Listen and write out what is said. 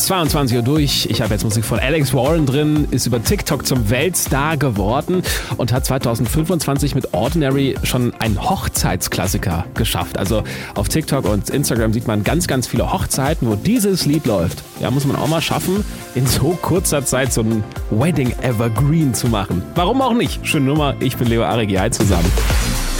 22 Uhr durch. Ich habe jetzt Musik von Alex Warren drin, ist über TikTok zum Weltstar geworden und hat 2025 mit Ordinary schon einen Hochzeitsklassiker geschafft. Also auf TikTok und Instagram sieht man ganz, ganz viele Hochzeiten, wo dieses Lied läuft. Ja, muss man auch mal schaffen, in so kurzer Zeit so ein Wedding Evergreen zu machen. Warum auch nicht? Schöne Nummer. Ich bin Leo Arreguiai zusammen.